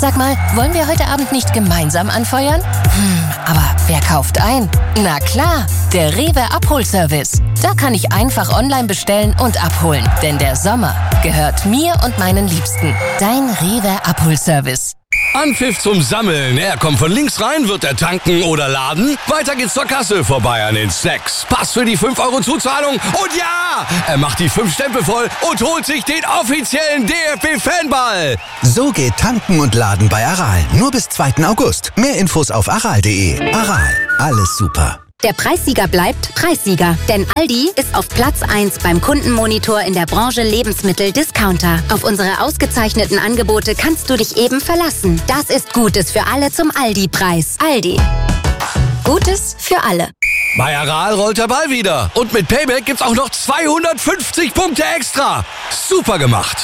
Sag mal, wollen wir heute Abend nicht gemeinsam anfeuern? Aber wer kauft ein? Na klar, der Rewe Abholservice. Da kann ich einfach online bestellen und abholen. Denn der Sommer gehört mir und meinen Liebsten. Dein Rewe Abholservice. Anpfiff zum Sammeln. Er kommt von links rein, wird er tanken oder laden. Weiter geht's zur Kasse, vorbei an den Snacks. Pass für die 5 € Zuzahlung. Und ja, er macht die 5 Stempel voll und holt sich den offiziellen DFB-Fanball. So geht Tanken und Laden bei Aral. Nur bis 2. August. Mehr Infos auf aral.de. Aral, alles super. Der Preissieger bleibt Preissieger, denn Aldi ist auf Platz 1 beim Kundenmonitor in der Branche Lebensmittel-Discounter. Auf unsere ausgezeichneten Angebote kannst du dich eben verlassen. Das ist Gutes für alle zum Aldi-Preis. Aldi. Gutes für alle. Bei Aral rollt der Ball wieder. Und mit Payback gibt's auch noch 250 Punkte extra. Super gemacht.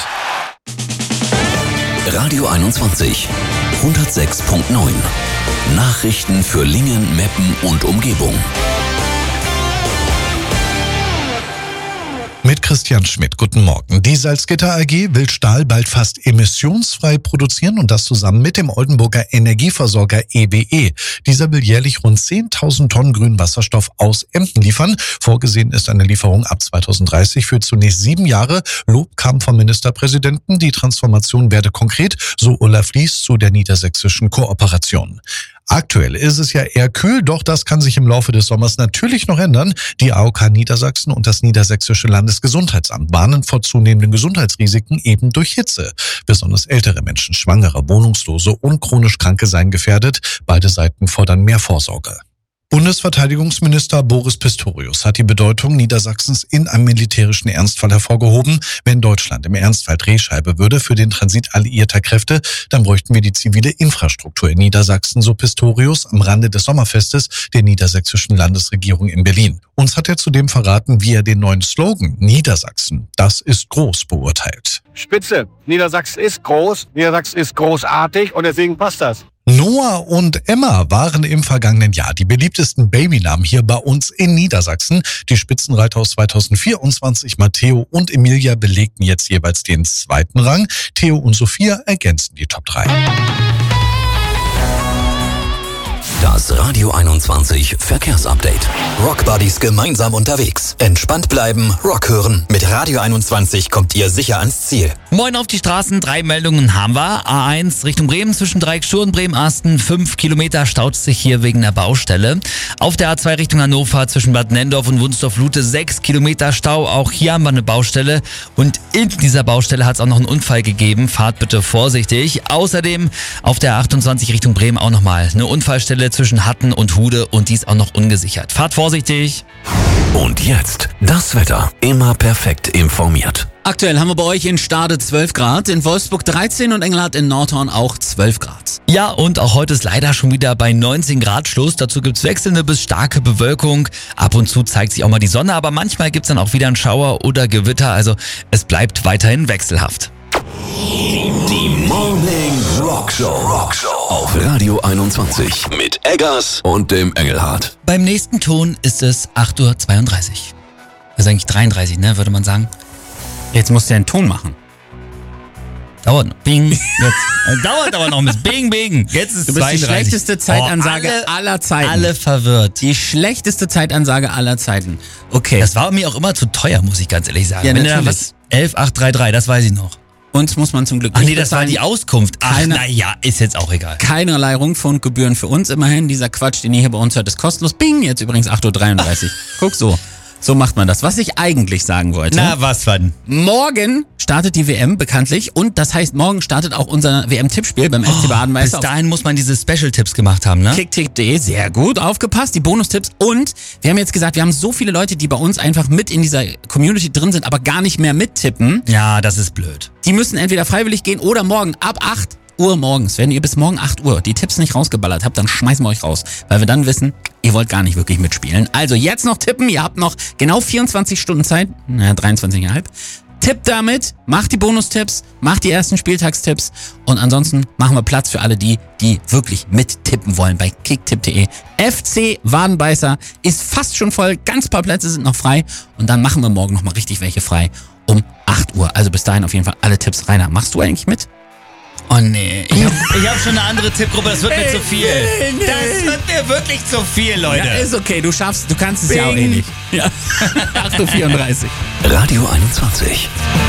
Radio 21, 106.9. Nachrichten für Lingen, Meppen und Umgebung. Mit Christian Schmidt, guten Morgen. Die Salzgitter AG will Stahl bald fast emissionsfrei produzieren und das zusammen mit dem Oldenburger Energieversorger EBE. Dieser will jährlich rund 10.000 Tonnen grünen Wasserstoff aus Emden liefern. Vorgesehen ist eine Lieferung ab 2030 für zunächst 7 Jahre. Lob kam vom Ministerpräsidenten. Die Transformation werde konkret, so Olaf Lies zu der niedersächsischen Kooperation. Aktuell ist es ja eher kühl, doch das kann sich im Laufe des Sommers natürlich noch ändern. Die AOK Niedersachsen und das Niedersächsische Landesgesundheitsamt warnen vor zunehmenden Gesundheitsrisiken eben durch Hitze. Besonders ältere Menschen, Schwangere, Wohnungslose und chronisch Kranke seien gefährdet. Beide Seiten fordern mehr Vorsorge. Bundesverteidigungsminister Boris Pistorius hat die Bedeutung Niedersachsens in einem militärischen Ernstfall hervorgehoben. Wenn Deutschland im Ernstfall Drehscheibe würde für den Transit alliierter Kräfte, dann bräuchten wir die zivile Infrastruktur in Niedersachsen, so Pistorius am Rande des Sommerfestes der niedersächsischen Landesregierung in Berlin. Uns hat er zudem verraten, wie er den neuen Slogan Niedersachsen, das ist groß, beurteilt. Spitze. Niedersachsen ist groß, Niedersachsen ist großartig und deswegen passt das. Noah und Emma waren im vergangenen Jahr die beliebtesten Babynamen hier bei uns in Niedersachsen. Die Spitzenreiter aus 2024, Matteo und Emilia, belegten jetzt jeweils den 2. Rang. Theo und Sophia ergänzen die Top 3. Das Radio 21 Verkehrsupdate. Rockbuddies gemeinsam unterwegs. Entspannt bleiben, Rock hören. Mit Radio 21 kommt ihr sicher ans Ziel. Moin auf die Straßen, 3 Meldungen haben wir. A1 Richtung Bremen zwischen Dreieckstür und Bremen-Asten. 5 Kilometer staut sich hier wegen der Baustelle. Auf der A2 Richtung Hannover zwischen Bad Nenndorf und Wunsdorf-Lute 6 Kilometer Stau. Auch hier haben wir eine Baustelle. Und in dieser Baustelle hat es auch noch einen Unfall gegeben. Fahrt bitte vorsichtig. Außerdem auf der 28 Richtung Bremen auch nochmal eine Unfallstelle zwischen Hatten und Hude und die ist auch noch ungesichert. Fahrt vorsichtig. Und jetzt das Wetter. Immer perfekt informiert. Aktuell haben wir bei euch in Stade 12 Grad, in Wolfsburg 13 und Engelhardt in Nordhorn auch 12 Grad. Ja, und auch heute ist leider schon wieder bei 19 Grad Schluss. Dazu gibt's wechselnde bis starke Bewölkung. Ab und zu zeigt sich auch mal die Sonne, aber manchmal gibt's dann auch wieder einen Schauer oder Gewitter. Also es bleibt weiterhin wechselhaft. Die Morning Rockshow auf Radio 21 mit Eggers und dem Engelhardt. Beim nächsten Ton ist es 8:32 Uhr. Das ist eigentlich 33, ne, würde man sagen. Jetzt musst du ja einen Ton machen. Dauert noch. Bing. Jetzt. Dauert aber noch ein bisschen. Bing, bing. Jetzt ist es 32. Du bist die schlechteste Zeitansage aller Zeiten. Alle verwirrt. Die schlechteste Zeitansage aller Zeiten. Okay. Das war mir auch immer zu teuer, muss ich ganz ehrlich sagen. Ja, wenn natürlich. da was 11,833, das weiß ich noch. Uns muss man zum Glück Ach nicht nee, das war die Auskunft. Ach, naja, ist jetzt auch egal. Keinerlei Rundfunkgebühren für uns immerhin. Dieser Quatsch, den ihr hier bei uns hört, ist kostenlos. Bing, jetzt übrigens 8:33 Uhr. Guck so. So macht man das. Was ich eigentlich sagen wollte. Na, was denn? Morgen startet die WM bekanntlich und das heißt, morgen startet auch unser WM-Tippspiel beim FC Baden-Meister. Bis dahin muss man diese Special-Tipps gemacht haben, ne? Kicktipp.de, sehr gut, aufgepasst, die Bonustipps und wir haben jetzt gesagt, wir haben so viele Leute, die bei uns einfach mit in dieser Community drin sind, aber gar nicht mehr mittippen. Ja, das ist blöd. Die müssen entweder freiwillig gehen oder morgen ab 8 Uhr morgens, wenn ihr bis morgen 8 Uhr die Tipps nicht rausgeballert habt, dann schmeißen wir euch raus, weil wir dann wissen, ihr wollt gar nicht wirklich mitspielen. Also jetzt noch tippen, ihr habt noch genau 24 Stunden Zeit, 23,5. Tippt damit, macht die Bonustipps, macht die ersten Spieltagstipps und ansonsten machen wir Platz für alle die wirklich mittippen wollen bei kicktipp.de. FC Wadenbeißer ist fast schon voll, ganz paar Plätze sind noch frei und dann machen wir morgen nochmal richtig welche frei um 8 Uhr. Also bis dahin auf jeden Fall alle Tipps rein. Machst du eigentlich mit? Oh nee, ich hab schon eine andere Tippgruppe, das wird mir zu viel. Nee. Das wird mir wirklich zu viel, Leute. Ja, ist okay, du kannst es ja auch eh nicht. Ja. 8:34 Uhr. Radio 21.